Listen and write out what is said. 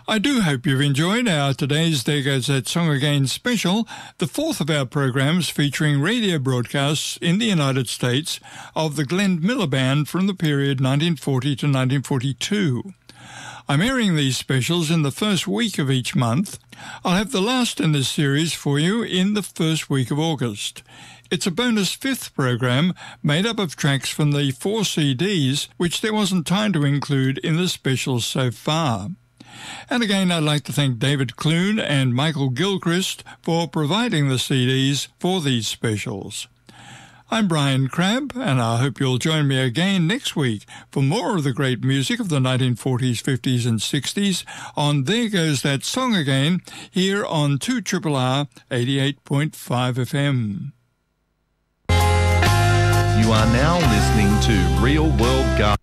I do hope you've enjoyed our today's There Goes That Song Again special, the fourth of our programs featuring radio broadcasts in the United States of the Glenn Miller Band from the period 1940 to 1942. I'm airing these specials in the first week of each month. I'll have the last in this series for you in the first week of August. It's a bonus fifth program made up of tracks from the 4 CDs, which there wasn't time to include in the specials so far. And again, I'd like to thank David Clune and Michael Gilchrist for providing the CDs for these specials. I'm Brian Crabb, and I hope you'll join me again next week for more of the great music of the 1940s, 50s and 60s on There Goes That Song Again here on 2RRR 88.5 FM. You are now listening to Real World Garden.